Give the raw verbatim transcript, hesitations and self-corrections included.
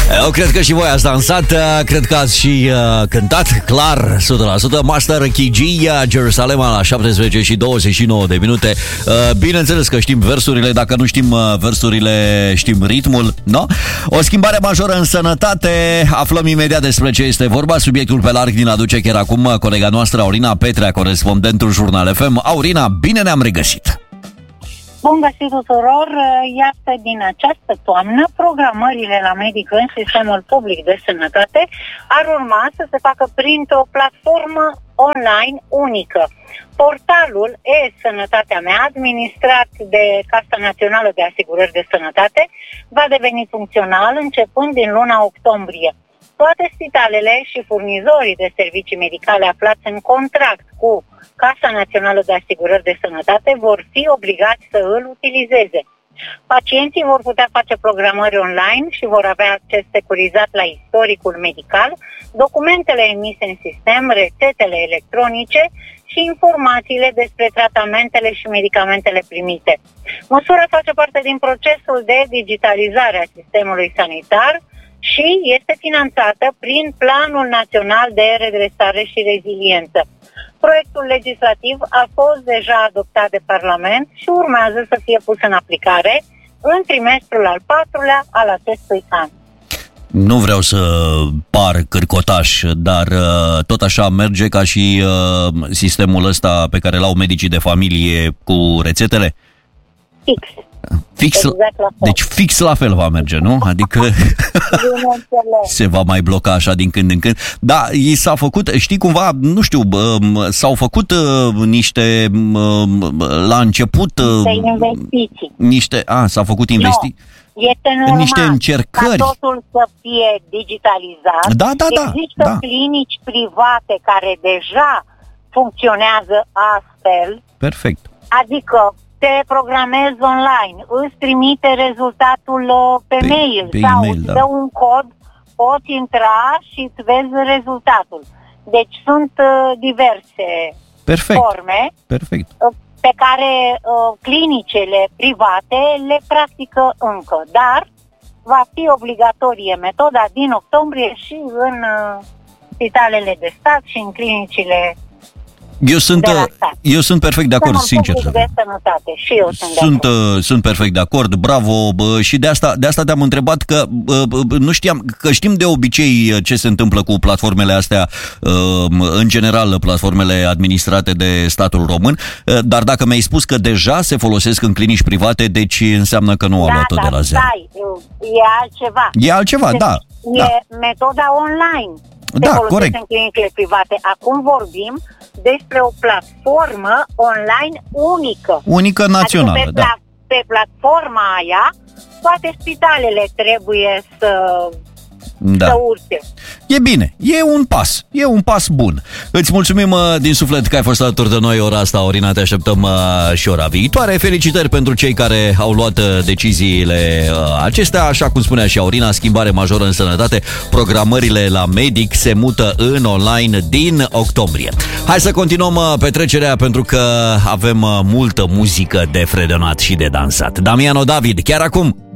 Eu cred că și voi ați dansat, cred că ați și uh, cântat, clar, o sută la sută. Master Key G, Jerusalema la șaptesprezece și douăzeci și nouă de minute. uh, Bineînțeles că știm versurile, dacă nu știm uh, versurile, știm ritmul, no? O schimbare majoră în sănătate. Aflăm imediat despre ce este vorba. Subiectul pe larg din aduce chiar acum colega noastră Aurina Petrea, corespondentul Jurnal F M. Aurina, bine ne-am regăsit! Bun găsit tuturor! Iată, din această toamnă, programările la medic în sistemul public de sănătate ar urma să se facă printr-o platformă online unică. Portalul e-Sănătatea mea, administrat de Casa Națională de Asigurări de Sănătate, va deveni funcțional începând din luna octombrie. Toate spitalele și furnizorii de servicii medicale aflați în contract cu Casa Națională de Asigurări de Sănătate vor fi obligați să îl utilizeze. Pacienții vor putea face programări online și vor avea acces securizat la istoricul medical, documentele emise în sistem, rețetele electronice și informațiile despre tratamentele și medicamentele primite. Măsura face parte din procesul de digitalizare a sistemului sanitar și este finanțată prin Planul Național de Redresare și Reziliență. Proiectul legislativ a fost deja adoptat de Parlament și urmează să fie pus în aplicare în trimestrul al patrulea al acestui an. Nu vreau să par cârcotaș, dar uh, tot așa merge ca și uh, sistemul ăsta pe care l-au medicii de familie cu rețetele? Fix. Fix, exact la fel. Deci fix la fel va merge, nu? Adică se va mai bloca așa din când în când. Da, i s-a făcut, știi cumva, nu știu, s-au făcut uh, niște la început niște investiții. Niște, a, s-au făcut investiții. No. Este normal niște încercări. ca totul să fie digitalizat. Da, da, da. Există da. clinici private care deja funcționează astfel. Perfect. Adică te programezi online, îți trimite rezultatul pe, pe mail pe sau email, îți da. dă un cod, poți intra și îți vezi rezultatul. Deci sunt uh, diverse Perfect. forme Perfect. Uh, pe care uh, clinicile private le practică încă, dar va fi obligatorie metoda din octombrie și în uh, spitalele de stat și în clinicile Eu sunt, eu sunt perfect de acord, sincer. De sănătate. Și eu sunt, sunt, de acord. sunt perfect de acord, bravo. Bă, și de asta, de asta te-am întrebat că bă, nu știam, că știm de obicei ce se întâmplă cu platformele astea, în general platformele administrate de statul român, dar dacă mi-ai spus că deja se folosesc în clinici private, deci înseamnă că nu au da, luat-o da, de la zero. Stai, e altceva. E altceva, deci, da. E da. metoda online. Se da, folosesc corect. în clinicile private. Acum vorbim despre o platformă online unică. Unică națională, adică pe, da. pe platforma aia, toate spitalele trebuie să, da. să urce. E bine, e un pas, e un pas bun. Îți mulțumim din suflet că ai fost alături de noi ora asta, Aurina, te așteptăm și ora viitoare. Felicitări pentru cei care au luat deciziile acestea, așa cum spunea și Aurina, schimbare majoră în sănătate, programările la medic se mută în online din octombrie. Hai să continuăm petrecerea pentru că avem multă muzică de fredonat și de dansat. Damiano David, chiar acum!